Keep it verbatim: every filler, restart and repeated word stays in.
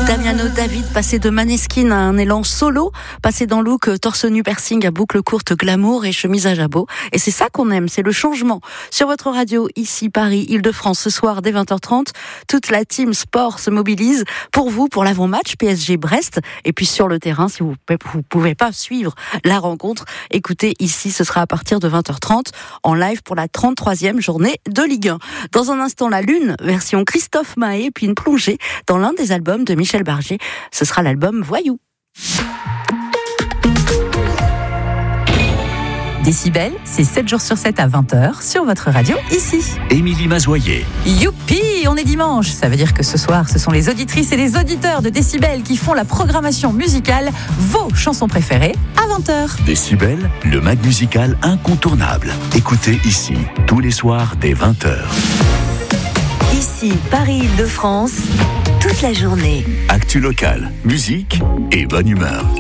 Damiano David, passé de Maneskin à un élan solo, passé dans look torse nu piercing à boucle courte glamour et chemise à jabot. Et c'est ça qu'on aime, c'est le changement. Sur votre radio, ici Paris, Île-de-France, ce soir dès vingt heures trente, toute la team sport se mobilise pour vous, pour l'avant-match P S G Brest. Et puis sur le terrain, si vous ne pouvez pas suivre la rencontre, écoutez, ici ce sera à partir de vingt heures trente en live pour la trente-troisième journée de Ligue un. Dans un instant, la Lune, version Christophe Maé, puis une plongée dans l'un des albums de Michel Barger. Ce sera l'album Voyou. Décibel, c'est sept jours sur sept à vingt heures sur votre radio, ici. Émilie Mazoyer. Youpi, on est dimanche. Ça veut dire que ce soir, ce sont les auditrices et les auditeurs de Décibel qui font la programmation musicale, vos chansons préférées, à vingt heures. Décibel, le mag musical incontournable. Écoutez ici, tous les soirs dès vingt heures. Ici, Paris-Île-de-France, toute la journée. Actu local, musique et bonne humeur.